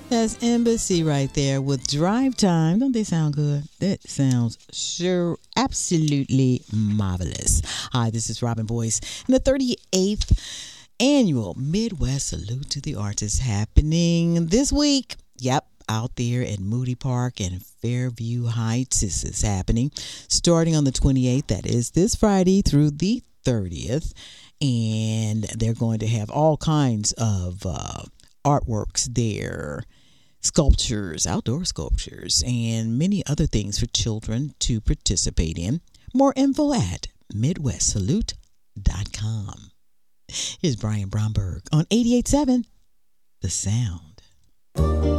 That's Embassy right there with Drive Time. Don't they sound good? That sounds sure absolutely marvelous. Hi, this is Robin Boyce. And the 38th annual Midwest Salute to the Arts is happening this week. Yep, out there at Moody Park and Fairview Heights. This is happening starting on the 28th. That is this Friday through the 30th. And they're going to have all kinds of artworks there, sculptures, outdoor sculptures, and many other things for children to participate in. More info at MidwestSalute.com. Here's Brian Bromberg on 88.7 The Sound.